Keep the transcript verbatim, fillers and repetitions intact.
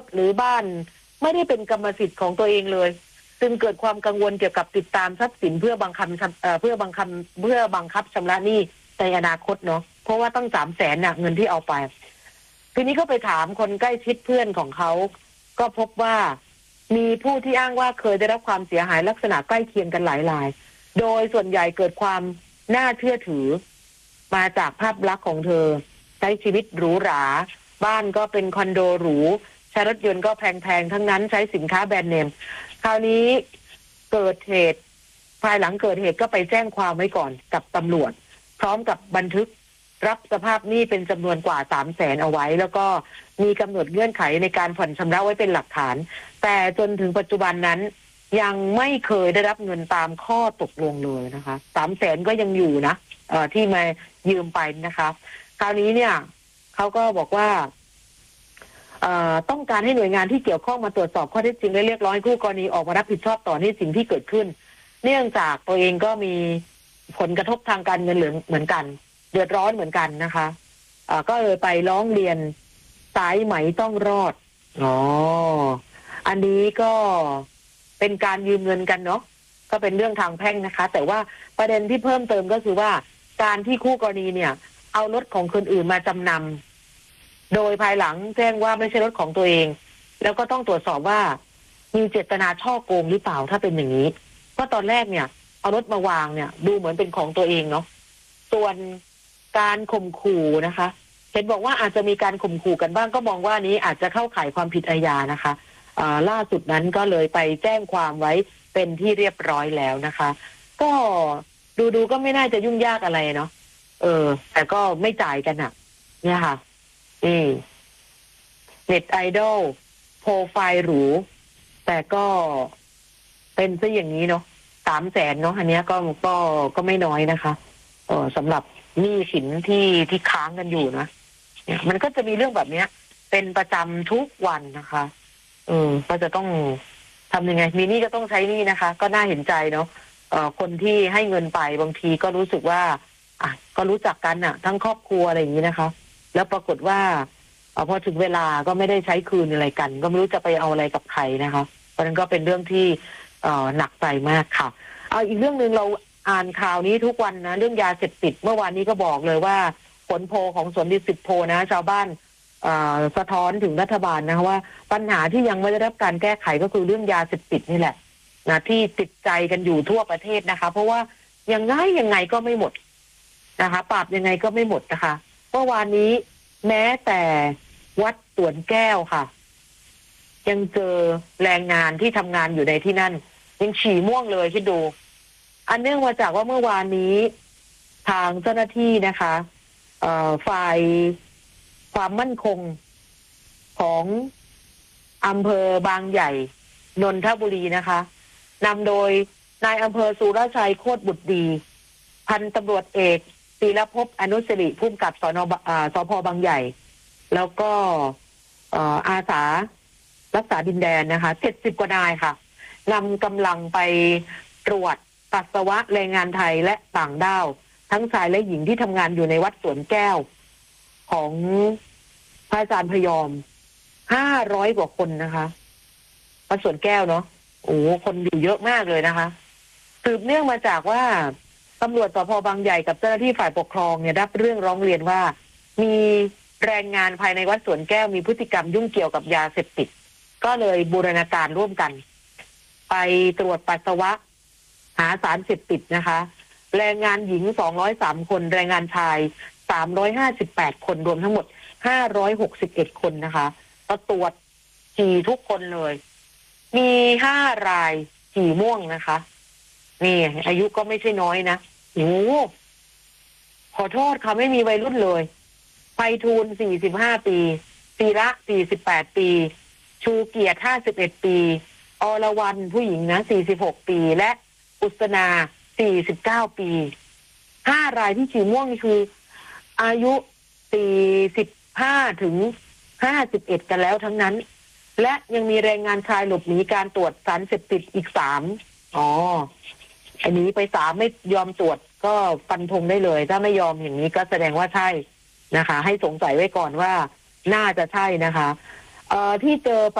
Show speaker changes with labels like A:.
A: หรือบ้านไม่ได้เป็นกรรมสิทธิ์ของตัวเองเลยจึงเกิดความกังวลเกี่ยวกับติดตามทรัพย์สินเพื่อบังคับเพื่อบังคับเพื่อบังคับชำระหนี้ในอนาคตเนาะเพราะว่าตั้งสามแสนน่ะเงินที่เอาไปทีนี้ก็ไปถามคนใกล้ชิดเพื่อนของเขาก็พบว่ามีผู้ที่อ้างว่าเคยได้รับความเสียหายลักษณะใกล้เคียงกันหลายรายโดยส่วนใหญ่เกิดความน่าเชื่อถือมาจากภาพลักษณ์ของเธอใช้ชีวิตหรูหราบ้านก็เป็นคอนโดหรูใช้รถยนต์ก็แพงๆทั้งนั้นใช้สินค้าแบรนด์เนมคราวนี้เกิดเหตุภายหลังเกิดเหตุก็ไปแจ้งความไว้ก่อนกับตำรวจพร้อมกับบันทึกรับสภาพหนี้เป็นจำนวนกว่าสามแสนเอาไว้แล้วก็มีกำหนดเงื่อนไขในการผ่อนชำระไว้เป็นหลักฐานแต่จนถึงปัจจุบันนั้นยังไม่เคยได้รับเงินตามข้อตกลงเลยนะคะสามแสนก็ยังอยู่นะเอ่อที่มายืมไปนะคะคราวนี้เนี่ยเขาก็บอกว่าต้องการให้หน่วยงานที่เกี่ยวข้องมาตรวจสอบข้อเท็จจริงและเรียกร้องให้คู่กรณีออกมารับผิดชอบต่อที่สิ่งที่เกิดขึ้นเนื่องจากตัวเองก็มีผลกระทบทางการเงินเหมือนกันเดือดร้อนเหมือนกันนะคะะก็เลยไปร้องเรียนสายไหมต้องรอดอ๋ออันนี้ก็เป็นการยืมเงินกันเนาะก็เป็นเรื่องทางแพ่งนะคะแต่ว่าประเด็นที่เพิ่มเติมก็คือว่าการที่คู่กรณีเนี่ยเอารถของคนอื่นมาจำนำโดยภายหลังแจ้งว่าไม่ใช่รถของตัวเองแล้วก็ต้องตรวจสอบว่ามีเจตนาช่อโกงหรือเปล่าถ้าเป็นอย่างนี้เพราะตอนแรกเนี่ยเอารถมาวางเนี่ยดูเหมือนเป็นของตัวเองเนาะส่วนการข่มขู่นะคะเห็นบอกว่าอาจจะมีการข่มขู่กันบ้างก็มองว่านี้อาจจะเข้าข่ายความผิดอาญานะคะล่าสุดนั้นก็เลยไปแจ้งความไว้เป็นที่เรียบร้อยแล้วนะคะก็ดูดูก็ไม่น่าจะยุ่งยากอะไรเนาะเออแต่ก็ไม่จ่ายกันอ่ะเนี่ยค่ะนี่เน็ตไอดอลโปรไฟล์หรูแต่ก็เป็นซะอย่างนี้เนาะสามแสนเนาะอันนี้ก็ก็ก็ไม่น้อยนะคะเออสำหรับหนี้สินที่ที่ค้างกันอยู่นะเนี่ยมันก็จะมีเรื่องแบบเนี้ยเป็นประจำทุกวันนะคะเออก็จะต้องทำยังไงมีหนี้ก็ต้องใช้หนี้นะคะก็น่าเห็นใจเนาะเอ่อคนที่ให้เงินไปบางทีก็รู้สึกว่าอ่ะก็รู้จักกันอ่ะทั้งครอบครัวอะไรอย่างนี้นะคะแล้วปรากฏว่าพอถึงเวลาก็ไม่ได้ใช้คืนอะไรกันก็ไม่รู้จะไปเอาอะไรกับใครนะคะเพราะนั้นก็เป็นเรื่องที่เอ่อหนักใจมากค่ะเอาอีกเรื่องนึงเราอ่านข่าวนี้ทุกวันนะเรื่องยาเสพติดเมื่อวานนี้ก็บอกเลยว่าผลโพลของสวนดุสิตโพลนะชาวบ้านสะท้อนถึงรัฐบาลนะว่าปัญหาที่ยังไม่ได้รับการแก้ไขก็คือเรื่องยาเสพติดนี่แหละนะที่ติดใจกันอยู่ทั่วประเทศนะคะเพราะว่ายังไงยังไงก็ไม่หมดนะคะปราบยังไงก็ไม่หมดนะคะเมื่อวานนี้แม้แต่วัดสวนแก้วค่ะยังเจอแรงงานที่ทำงานอยู่ในที่นั่นยังฉี่ม่วงเลยคิดดูอันเนื่องมาจากว่าเมื่อวานนี้ทางเจ้าหน้าที่นะคะฝ่ายความมั่นคงของอำเภอบางใหญ่นนทบุรีนะคะนำโดยนายอำเภอสุรชัยโคตรบุตรดีพันตำรวจเอกศิรภพอนุสิริผู้กำกับสนสพบางใหญ่แล้วก็อาสารักษาดินแดนนะคะเจ็ดสิบกว่านายค่ะนำกำลังไปตรวจปัสสาวะแรงงานไทยและต่างด้าวทั้งชายและหญิงที่ทำงานอยู่ในวัดสวนแก้วของพระอาจารย์พยอมห้าร้อยกว่าคนนะคะวัดสวนแก้วเนาะโอ้คนอยู่เยอะมากเลยนะคะสืบเนื่องมาจากว่าตำรวจสพบางใหญ่กับเจ้าหน้าที่ฝ่ายปกครองเนี่ยรับเรื่องร้องเรียนว่ามีแรงงานภายในวัดสวนแก้วมีพฤติกรรมยุ่งเกี่ยวกับยาเสพติดก็เลยบูรณาการร่วมกันไปตรวจปัสสาวะหาสารเสพติดนะคะแรงงานหญิงสองร้อยสามคนแรงงานชายสามร้อยห้าสิบแปดคนรวมทั้งหมดห้าร้อยหกสิบเอ็ดคนนะคะก็ตรวจฉี่ทุกคนเลยมีห้ารายฉี่ม่วงนะคะนี่อายุก็ไม่ใช่น้อยนะโอ้ขอโทษค่ะไม่มีวัยรุ่นเลยไพฑูรย์สี่สิบห้าปีศิระสี่สิบแปดปีชูเกียรติห้าสิบเอ็ดปีอรวรรณผู้หญิงนะสี่สิบหกปีและอุษนาสี่สิบเก้าปีห้ารายที่ฉี่ม่วงนี่คืออายุสี่สิบห้าถึงห้าสิบเอ็ดกันแล้วทั้งนั้นและยังมีแรงงานชายหลบหนีการตรวจสารเสพติดอีกสามอ๋ออันนี้ไปสามไม่ยอมตรวจก็ฟันธงได้เลยถ้าไม่ยอมอย่างนี้ก็แสดงว่าใช่นะคะให้สงสัยไว้ก่อนว่าน่าจะใช่นะคะเอ่อที่เจอ